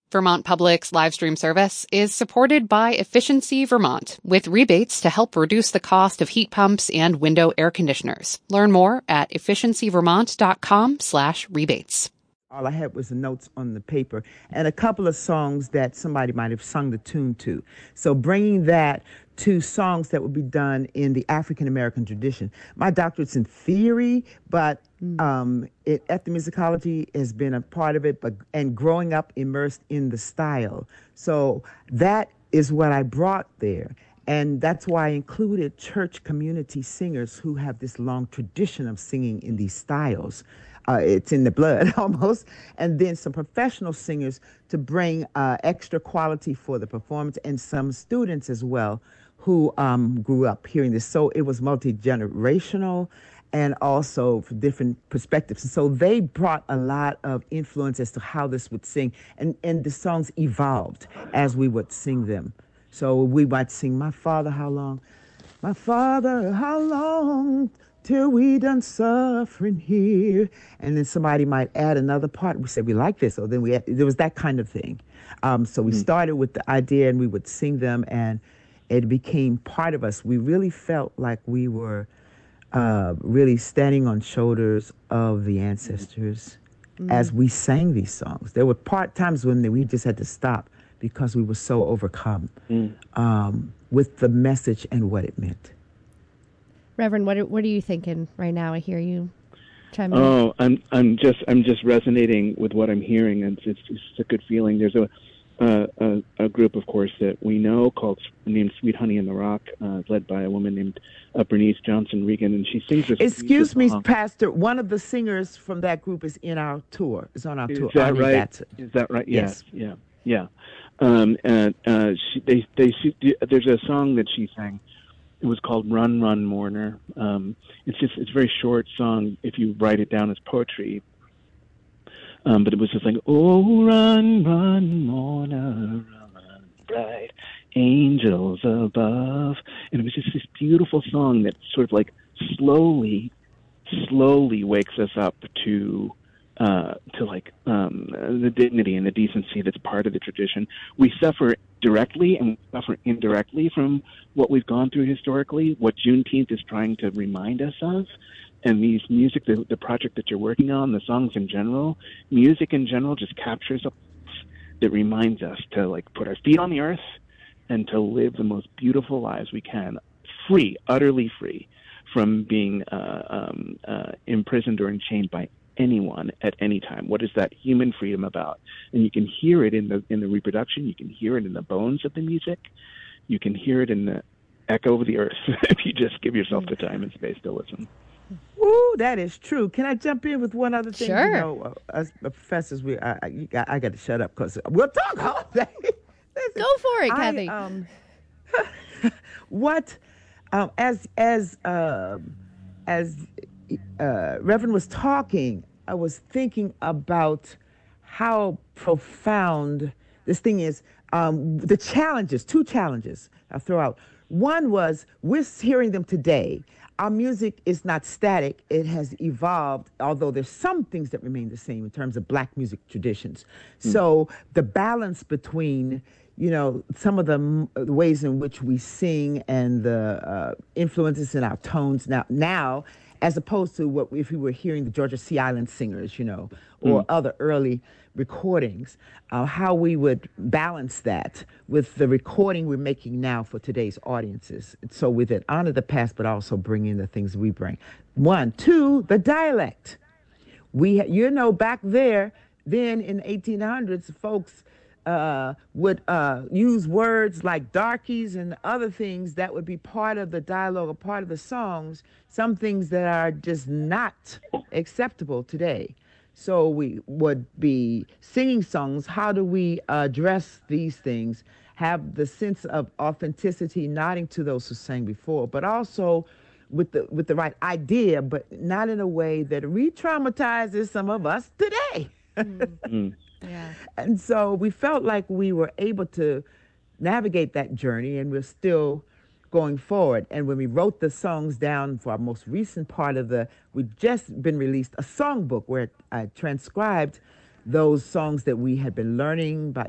Vermont Public's live stream service is supported by Efficiency Vermont, with rebates to help reduce the cost of heat pumps and window air conditioners. Learn more at efficiencyvermont.com/rebates. All I had was the notes on the paper and a couple of songs that somebody might have sung the tune to. So bringing that to songs that would be done in the African-American tradition. My doctorate's in theory, but ethnomusicology has been a part of it, and growing up immersed in the style. So that is what I brought there. And that's why I included church community singers who have this long tradition of singing in these styles. It's in the blood almost. And then some professional singers to bring extra quality for the performance, and some students as well who grew up hearing this. So it was multi-generational and also for different perspectives. And so they brought a lot of influence as to how this would sing. And the songs evolved as we would sing them. So we might sing, "My Father, how long? My Father, how long? Till we done suffering here." And then somebody might add another part. We said, we like this. So then there was that kind of thing. So we started with the idea, and we would sing them, and it became part of us. We really felt like we were really standing on shoulders of the ancestors as we sang these songs. There were times when we just had to stop because we were so overcome with the message and what it meant. Reverend, what are you thinking right now? I hear you chiming in. Oh, I'm just resonating with what I'm hearing, and it's a good feeling. There's a group, of course, that we know named Sweet Honey in the Rock, led by a woman named Bernice Johnson Regan, and she sings this. Excuse me, Pastor. One of the singers from that group is in our tour. Is on our tour. Is that right? Is that right? Yes. Yeah. And there's a song that she sang. It was called "Run, Run, Mourner." It's a very short song if you write it down as poetry. But it was just like, "Oh, run, run, mourner, run, bright angels above," and it was just this beautiful song that sort of like slowly wakes us up to the dignity and the decency that's part of the tradition. We suffer directly and we suffer indirectly from what we've gone through historically, what Juneteenth is trying to remind us of. And these music, the project that you're working on, the songs in general, music in general just captures us that reminds us to like put our feet on the earth and to live the most beautiful lives we can, free, utterly free from being imprisoned or enchained by anyone at any time. What is that human freedom about? And you can hear it in the reproduction. You can hear it in the bones of the music. You can hear it in the echo of the earth if you just give yourself the time and space to listen. Ooh, that is true. Can I jump in with one other thing? Sure. You know, as professors, I got to shut up because we'll talk all day. Listen, Go for it, Kathy. As Reverend was talking, I was thinking about how profound this thing is. The challenges, two challenges I'll throw out. One was we're hearing them today. Our music is not static. It has evolved, although there's some things that remain the same in terms of Black music traditions. So the balance between, you know, some of the ways in which we sing and the influences in our tones now, as opposed to what if we were hearing the Georgia Sea Island singers, you know, or other early recordings, how we would balance that with the recording we're making now for today's audiences. So with it, honor the past, but also bring in the things we bring. One, two, the dialect. You know, back then in the 1800s, folks would use words like darkies and other things that would be part of the dialogue or part of the songs, some things that are just not acceptable today. So we would be singing songs. How do we address these things? Have the sense of authenticity, nodding to those who sang before, but also with the right idea, but not in a way that re-traumatizes some of us today. Yeah. And so we felt like we were able to navigate that journey, and we're still going forward. And when we wrote the songs down for our most recent part of we'd just been released a songbook where I transcribed those songs that we had been learning